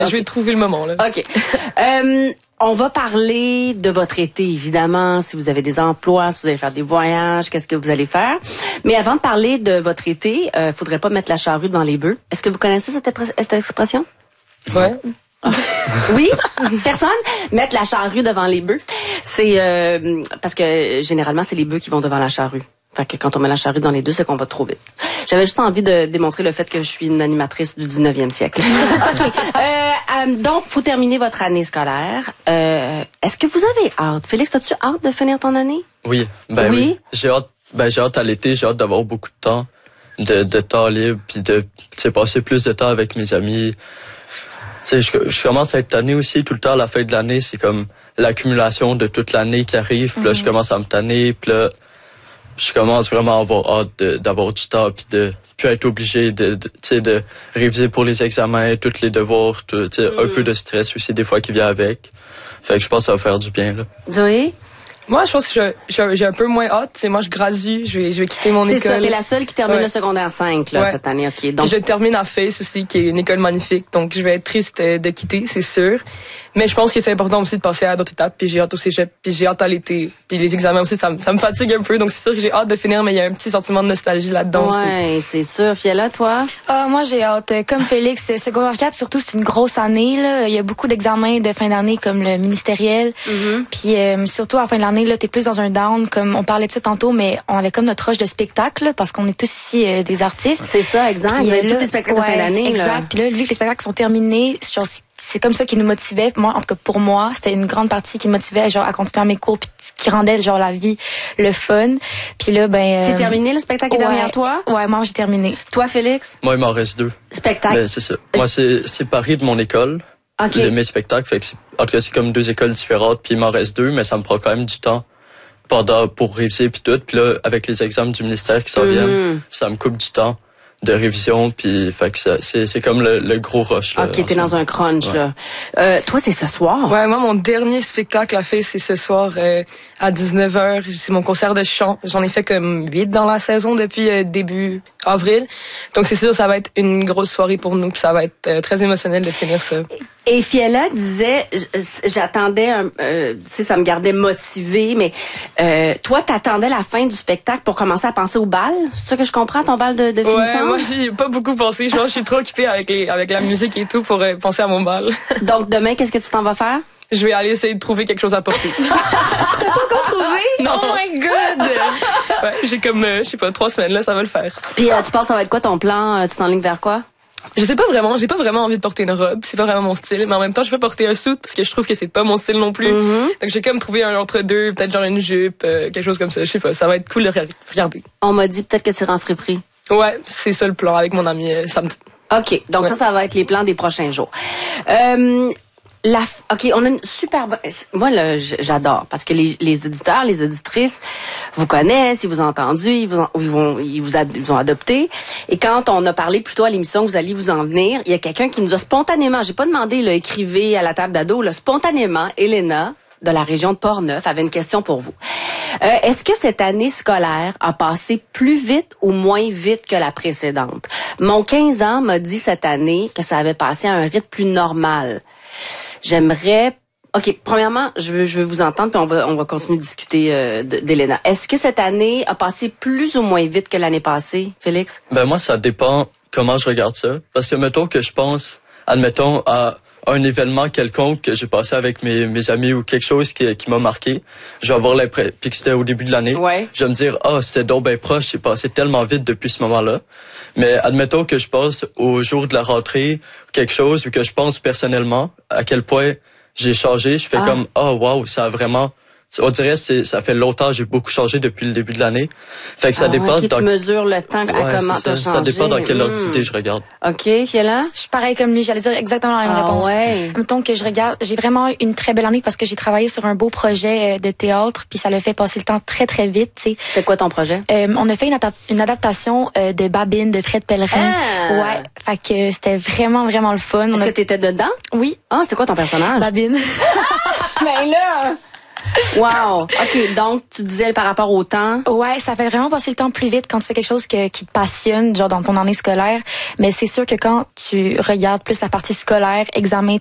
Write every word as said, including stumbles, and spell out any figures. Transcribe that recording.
Okay. Je vais trouver le moment, là. OK. euh, on va parler de votre été, évidemment, si vous avez des emplois, si vous allez faire des voyages, qu'est-ce que vous allez faire. Mais avant de parler de votre été, euh, faudrait pas mettre la charrue devant les bœufs. Est-ce que vous connaissez cette, cette expression? Ouais. Ah. Oui? Personne? Mettre la charrue devant les bœufs. C'est euh, parce que généralement, c'est les bœufs qui vont devant la charrue. Fait que quand on met la charrue dans les deux, c'est qu'on va trop vite. J'avais juste envie de démontrer le fait que je suis une animatrice du dix-neuvième siècle. OK. Euh, euh, donc, faut terminer votre année scolaire. Euh, est-ce que vous avez hâte? Félix, as-tu hâte de finir ton année? Oui. Ben oui. oui. J'ai hâte, ben, j'ai hâte à l'été, j'ai hâte d'avoir beaucoup de temps, de, de temps libre, puis de, tu sais, passer plus de temps avec mes amis. Tu sais, je, je commence à être tanné aussi tout le temps à la fin de l'année. C'est comme l'accumulation de toute l'année qui arrive. Puis là, mm-hmm. je commence à me tanner. Puis là, je commence vraiment à avoir hâte de, d'avoir du temps puis de plus être obligé de, de, tu sais, de réviser pour les examens, tous les devoirs, tu sais, mm. un peu de stress aussi des fois qui vient avec. Fait que je pense que ça va faire du bien, là. Zoé? Moi, je pense que j'ai, j'ai un peu moins hâte. C'est moi, je gradue, je vais, je vais quitter mon c'est école. C'est ça, t'es la seule qui termine ouais. le secondaire cinq, là, ouais. cette année. OK. Donc... Puis je termine à Face aussi, qui est une école magnifique. Donc, je vais être triste de quitter, c'est sûr. Mais je pense que c'est important aussi de passer à d'autres étapes. Puis j'ai hâte au cégep, puis j'ai hâte à l'été. Puis les examens aussi, ça, ça me fatigue un peu. Donc, c'est sûr que j'ai hâte de finir, mais il y a un petit sentiment de nostalgie là-dedans aussi. Ouais, c'est sûr. Fiella, toi? Ah, moi, j'ai hâte. Comme Félix, secondaire quatre, surtout, c'est une grosse année, là. Il y a beaucoup d'examens de fin d'année, comme le ministériel. Mm-hmm. Puis euh, surtout, à la fin de l'année, là, t'es plus dans un down, comme on parlait de ça tantôt, mais on avait comme notre rush de spectacle, là, parce qu'on est tous ici euh, des artistes. C'est ça, exact. Puis, il y a tous des spectacles ouais, de fin d'année. Exact. Là. Puis là, vu que les spectacles sont terminés, genre, c'est comme ça qui nous motivait. Moi, en tout cas, pour moi, c'était une grande partie qui me motivait, genre, à continuer à mes cours, puis qui rendait, genre, la vie, le fun. Puis là, ben... C'est euh, terminé, le spectacle ouais, est derrière toi? Ouais, moi, j'ai terminé. Toi, Félix? Moi, il m'en reste deux. Spectacle? Ben, c'est ça. Moi, c'est séparé de mon école. OK. Les, mes spectacles, fait que c'est, en tout cas, c'est comme deux écoles différentes, puis il m'en reste deux, mais ça me prend quand même du temps pendant, pour réviser, puis tout. Puis là, avec les examens du ministère qui s'en mm-hmm. viennent, ça me coupe du temps de révision, puis fait que ça, c'est c'est comme le, le gros rush là. OK, t'es dans un crunch ouais. là. Euh, toi c'est ce soir. Ouais, moi mon dernier spectacle à faire c'est ce soir euh, à dix-neuf heures, c'est mon concert de chant. J'en ai fait comme huit dans la saison depuis euh, début avril. Donc c'est sûr ça va être une grosse soirée pour nous, puis ça va être euh, très émotionnel de finir ça. Et Fiella disait, j'attendais, un, euh, tu sais, ça me gardait motivée, mais euh, toi, t'attendais la fin du spectacle pour commencer à penser au bal? C'est ça que je comprends, ton bal de, de finissant? Ouais, moi, j'ai pas beaucoup pensé. Je pense que je suis trop occupée avec, les, avec la musique et tout pour euh, penser à mon bal. Donc, demain, qu'est-ce que tu t'en vas faire? Je vais aller essayer de trouver quelque chose à porter. T'as pas encore trouvé? Non. Oh my God! Ouais, j'ai comme, euh, je sais pas, trois semaines, là, ça va le faire. Puis, euh, tu penses ça va être quoi ton plan? Tu t'enlignes vers quoi? Je sais pas vraiment, j'ai pas vraiment envie de porter une robe, c'est pas vraiment mon style, mais en même temps, je veux porter un suit parce que je trouve que c'est pas mon style non plus. Mm-hmm. Donc j'ai comme trouvé un entre-deux, peut-être genre une jupe, euh, quelque chose comme ça, je sais pas, ça va être cool de regarder. On m'a dit peut-être que tu iras en friperie. Ouais, c'est ça le plan avec mon ami euh, samedi. OK, donc ouais. ça, ça va être les plans des prochains jours. Euh, La, OK, on a une super... Moi, là, j'adore, parce que les, les auditeurs, les auditrices vous connaissent, ils vous ont entendu, ils vous ont, ils vont, ils vous, ad, ils vous ont adopté. Et quand on a parlé plus tôt à l'émission, vous alliez vous en venir, il y a quelqu'un qui nous a spontanément, j'ai pas demandé, là, écrivez à la table d'ado, là, spontanément, Elena, de la région de Portneuf, avait une question pour vous. Euh, est-ce que cette année scolaire a passé plus vite ou moins vite que la précédente? Mon quinze ans m'a dit cette année que ça avait passé à un rythme plus normal. J'aimerais... OK, premièrement, je veux, je veux vous entendre, puis on va, on va continuer de discuter euh, d'Elena. Est-ce que cette année a passé plus ou moins vite que l'année passée, Félix? Ben moi, ça dépend comment je regarde ça. Parce que, mettons que je pense, admettons, à un événement quelconque que j'ai passé avec mes, mes amis ou quelque chose qui, qui m'a marqué, je vais avoir l'impression, puis que c'était au début de l'année, ouais. je vais me dire, ah, oh, c'était donc bien proche, c'est passé tellement vite depuis ce moment-là. Mais admettons que je passe au jour de la rentrée, quelque chose, ou que je pense personnellement à quel point j'ai changé, je fais ah. comme, oh wow, ça a vraiment... On dirait que ça fait longtemps que j'ai beaucoup changé depuis le début de l'année. Fait que ça ah, dépend... Okay, dans... Tu mesures le temps à ouais, comment t'as ça, changé. Ça dépend dans quelle mmh. ordre d'idée je regarde. OK, Fiella? Je suis pareil comme lui, j'allais dire exactement la même ah, réponse. Ouais. Mettons que je regarde, j'ai vraiment eu une très belle année parce que j'ai travaillé sur un beau projet de théâtre, puis ça l'a fait passer le temps très très vite, tu sais. C'est quoi ton projet? Euh, on a fait une, adap- une adaptation euh, de Babine de Fred Pellerin. Ah. Ouais, fait que c'était vraiment vraiment le fun. Est-ce on a... que t'étais dedans? Oui. Ah, c'était quoi ton personnage? Babine. Ben là... Wow. OK, donc tu disais par rapport au temps. Ouais, ça fait vraiment passer le temps plus vite quand tu fais quelque chose que, qui te passionne, genre dans ton année scolaire. Mais c'est sûr que quand tu regardes plus la partie scolaire, examen,